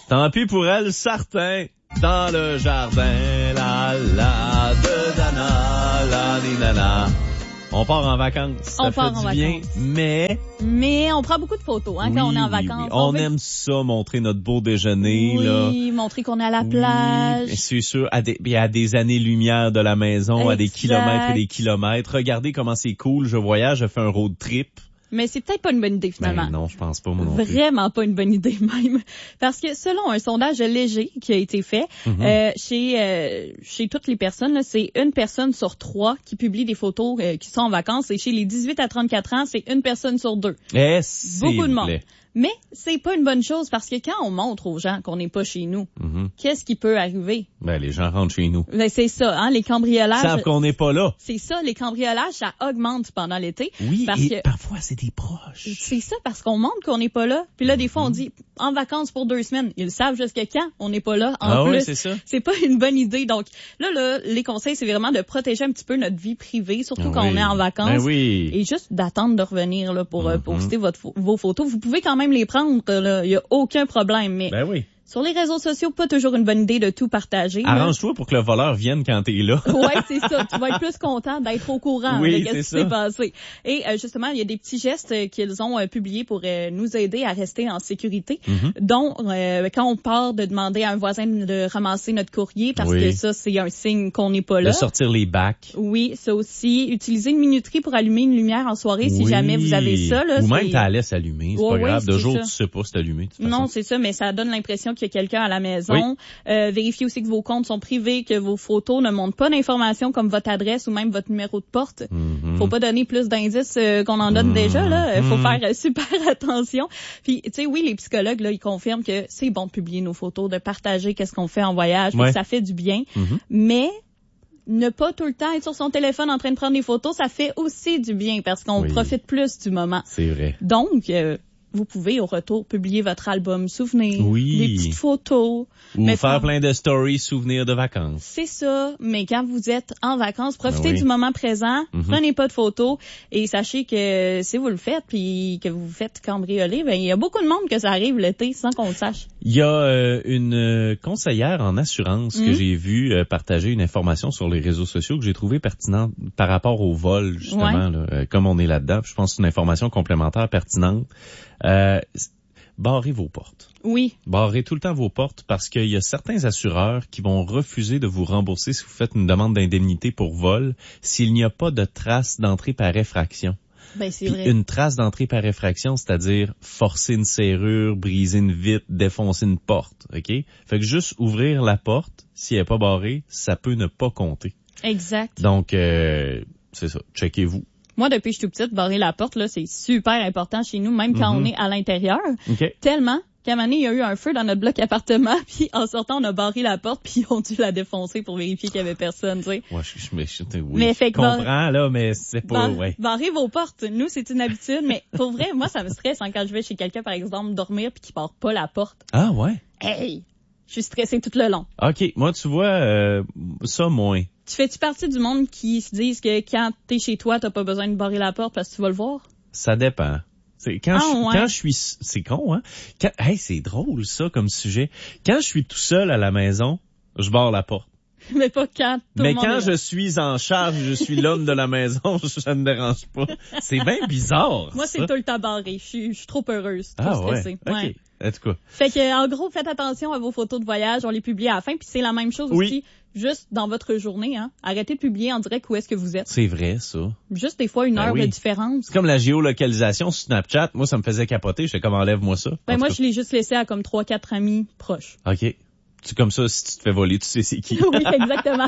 Tant pis pour elle, certain. Dans le jardin, la la de Dana, la ni nana. On part en vacances, ça fait du bien, mais on prend beaucoup de photos quand on est en vacances. Oui. On aime ça, montrer notre beau déjeuner. Oui, montrer qu'on est à la plage. Oui, c'est sûr, à des années-lumière de la maison, exact. À des kilomètres et des kilomètres. Regardez comment c'est cool, je voyage, je fais un road trip. Mais c'est peut-être pas une bonne idée, finalement. Ben non, je pense pas, moi non plus. Vraiment pas une bonne idée, même. Parce que selon un sondage léger qui a été fait, chez toutes les personnes, là, c'est 1 personne sur 3 qui publie des photos qui sont en vacances. Et chez les 18 à 34 ans, c'est 1 personne sur 2. Beaucoup de monde. Mais c'est pas une bonne chose parce que quand on montre aux gens qu'on n'est pas chez nous, qu'est-ce qui peut arriver? Ben, les gens rentrent chez nous. Ben, c'est ça, les cambriolages. Ils savent qu'on n'est pas là. C'est ça, les cambriolages, ça augmente pendant l'été. Oui, parfois, c'est des proches. C'est ça, parce qu'on montre qu'on n'est pas là. Puis là, des fois, on dit, en vacances pour 2 semaines. Ils savent jusqu'à quand on n'est pas là. En plus, ouais, c'est ça. C'est pas une bonne idée. Donc, là, les conseils, c'est vraiment de protéger un petit peu notre vie privée, surtout quand on est en vacances. Ben oui. Et juste d'attendre de revenir, là, pour poster vos photos. Vous pouvez quand même les prendre, là. Il y a aucun problème. Mais ben oui. Sur les réseaux sociaux, pas toujours une bonne idée de tout partager. Arrange-toi pour que le voleur vienne quand t'es là. Ouais, c'est ça. Tu vas être plus content d'être au courant de ce qui s'est passé. Et justement, il y a des petits gestes qu'ils ont publiés pour nous aider à rester en sécurité, dont quand on part de demander à un voisin de ramasser notre courrier, parce que ça, c'est un signe qu'on n'est pas là. De sortir les bacs. Oui, ça aussi. Utiliser une minuterie pour allumer une lumière en soirée si jamais vous avez ça. Là, ou même t'as laissé allumer, c'est pas grave. De jour, tu sais pas si c'est allumé. Non, c'est ça, mais ça donne l'impression qu'il y a quelqu'un à la maison. Vérifiez aussi que vos comptes sont privés, que vos photos ne montrent pas d'informations comme votre adresse ou même votre numéro de porte. Faut pas donner plus d'indices qu'on en donne déjà, là. Faut faire super attention. Puis, tu sais, oui, les psychologues, là, ils confirment que c'est bon de publier nos photos, de partager qu'est-ce qu'on fait en voyage, que ça fait du bien. Mais ne pas tout le temps être sur son téléphone en train de prendre des photos, ça fait aussi du bien parce qu'on profite plus du moment. C'est vrai. Donc, vous pouvez au retour publier votre album souvenir, des petites photos. Ou faire plein de stories souvenirs de vacances. C'est ça, mais quand vous êtes en vacances, profitez du moment présent, prenez pas de photos et sachez que si vous le faites puis que vous vous faites cambrioler, ben il y a beaucoup de monde que ça arrive l'été sans qu'on le sache. Il y a une conseillère en assurance que j'ai vue partager une information sur les réseaux sociaux que j'ai trouvé pertinente par rapport au vol, justement, là, comme on est là-dedans. Je pense que c'est une information complémentaire pertinente. Barrez vos portes. Oui. Barrez tout le temps vos portes parce qu'il y a certains assureurs qui vont refuser de vous rembourser si vous faites une demande d'indemnité pour vol s'il n'y a pas de trace d'entrée par effraction. Ben, c'est vrai. Une trace d'entrée par effraction, c'est-à-dire forcer une serrure, briser une vitre, défoncer une porte, OK? Fait que juste ouvrir la porte, si elle n'est pas barrée, ça peut ne pas compter. Exact. Donc, c'est ça. Checkez-vous. Moi, depuis que je suis toute petite, barrer la porte, là, c'est super important chez nous, même quand on est à l'intérieur. Tellement qu'à un moment donné, il y a eu un feu dans notre bloc appartement, puis en sortant, on a barré la porte, puis ils ont dû la défoncer pour vérifier qu'il y avait personne, tu sais. Ouais, je comprends, là, mais c'est pas, barrer vos portes, nous, c'est une habitude, mais pour vrai, moi, ça me stresse quand je vais chez quelqu'un, par exemple, dormir, puis qu'il barre pas la porte. Ah ouais? Hey! Je suis stressée tout le long. OK, moi, tu vois, ça, moins. Tu fais-tu partie du monde qui se disent que quand t'es chez toi, t'as pas besoin de barrer la porte parce que tu vas le voir? Ça dépend. Quand je suis, c'est con, hein? C'est drôle, ça, comme sujet. Quand je suis tout seul à la maison, je barre la porte. Mais pas quand tout le monde quand je suis en charge, je suis l'homme de la maison, ça me dérange pas. C'est bien bizarre. Moi, c'est tout le temps barré. Je suis trop heureuse, trop stressée. Ouais. En tout cas. Fait que, en gros, faites attention à vos photos de voyage. On les publie à la fin. Puis c'est la même chose aussi, juste dans votre journée, hein. Arrêtez de publier en direct où est-ce que vous êtes. C'est vrai, ça. Juste des fois, une heure de différence. C'est comme la géolocalisation sur Snapchat. Moi, ça me faisait capoter. Je fais comme enlève-moi ça. Ben, moi, je l'ai juste laissé à comme 3-4 amis proches. OK. C'est comme ça, si tu te fais voler, tu sais c'est qui. Oui, exactement.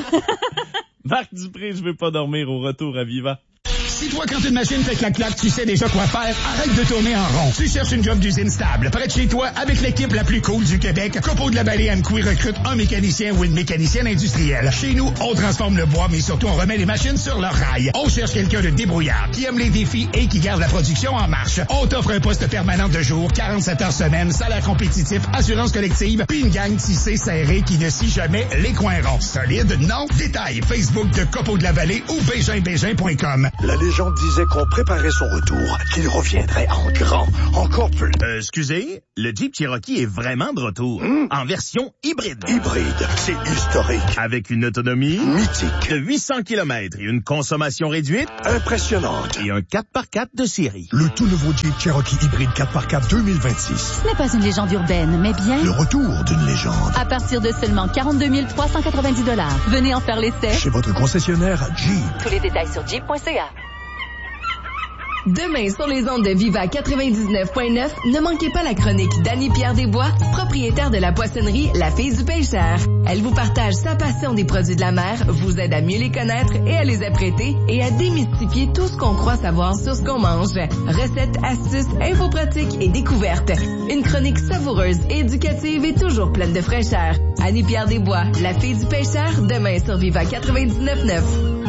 Marc Dupré, je veux pas dormir au retour à Viva. Si toi, quand une machine fait clac-clac, tu sais déjà quoi faire, arrête de tourner en rond. Tu cherches une job d'usine stable, près de chez toi, avec l'équipe la plus cool du Québec, Copeau de la Vallée Amqui recrute un mécanicien ou une mécanicienne industrielle. Chez nous, on transforme le bois, mais surtout, on remet les machines sur leur rail. On cherche quelqu'un de débrouillard, qui aime les défis et qui garde la production en marche. On t'offre un poste permanent de jour, 47 heures semaine, salaire compétitif, assurance collective, puis une gang tissée serrée qui ne scie jamais les coins ronds. Solide? Non? Détail, Facebook de Copeau de la Vallée ou bégin.com. La liste légende disait qu'on préparait son retour, qu'il reviendrait en grand, encore plus. Excusez, le Jeep Cherokee est vraiment de retour, en version hybride. Hybride, c'est historique. Avec une autonomie mythique de 800 km et une consommation réduite impressionnante. Et un 4x4 de série. Le tout nouveau Jeep Cherokee hybride 4x4 2026. Ce n'est pas une légende urbaine, mais bien le retour d'une légende. À partir de seulement 42 390 $. Venez en faire l'essai chez votre concessionnaire Jeep. Tous les détails sur jeep.ca. Demain, sur les ondes de Viva 99.9, ne manquez pas la chronique d'Annie-Pierre Desbois, propriétaire de la poissonnerie La Fille du Pêcheur. Elle vous partage sa passion des produits de la mer, vous aide à mieux les connaître et à les apprêter et à démystifier tout ce qu'on croit savoir sur ce qu'on mange. Recettes, astuces, infos pratiques et découvertes. Une chronique savoureuse, éducative et toujours pleine de fraîcheur. Annie-Pierre Desbois, La Fille du Pêcheur, demain sur Viva 99.9.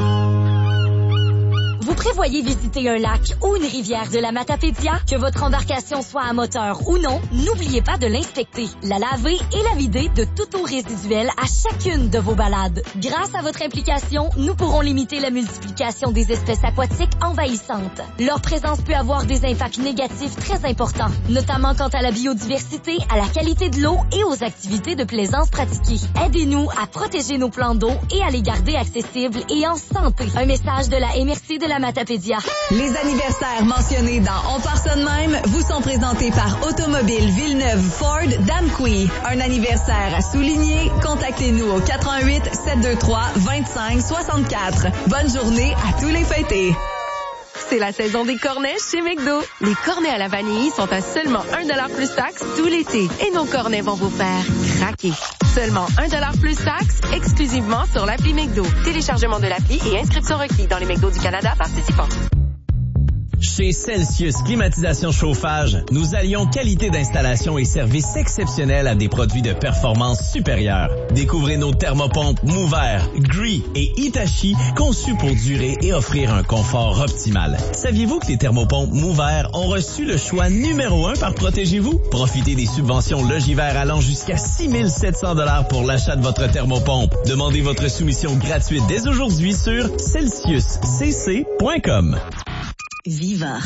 Vous prévoyez visiter un lac ou une rivière de la Matapédia? Que votre embarcation soit à moteur ou non, n'oubliez pas de l'inspecter, la laver et la vider de toute eau résiduelle à chacune de vos balades. Grâce à votre implication, nous pourrons limiter la multiplication des espèces aquatiques envahissantes. Leur présence peut avoir des impacts négatifs très importants, notamment quant à la biodiversité, à la qualité de l'eau et aux activités de plaisance pratiquées. Aidez-nous à protéger nos plans d'eau et à les garder accessibles et en santé. Un message de la MRC de la Matapédia. Les anniversaires mentionnés dans On part ça de même vous sont présentés par Automobile Villeneuve Ford d'Amqui. Un anniversaire à souligner? Contactez-nous au 88 723 25 64. Bonne journée à tous les fêtés. C'est la saison des cornets chez McDo. Les cornets à la vanille sont à seulement 1$ plus taxe tout l'été. Et nos cornets vont vous faire craquer. Seulement 1$ plus taxe, exclusivement sur l'appli McDo. Téléchargement de l'appli et inscription requis dans les McDo du Canada participants. Chez Celsius Climatisation Chauffage, nous allions qualité d'installation et service exceptionnel à des produits de performance supérieure. Découvrez nos thermopompes Mover, Gree et Hitachi conçus pour durer et offrir un confort optimal. Saviez-vous que les thermopompes Mover ont reçu le choix numéro 1 par Protégez-vous? Profitez des subventions Logivert allant jusqu'à 6 700 $ pour l'achat de votre thermopompe. Demandez votre soumission gratuite dès aujourd'hui sur celsiuscc.com. Viva.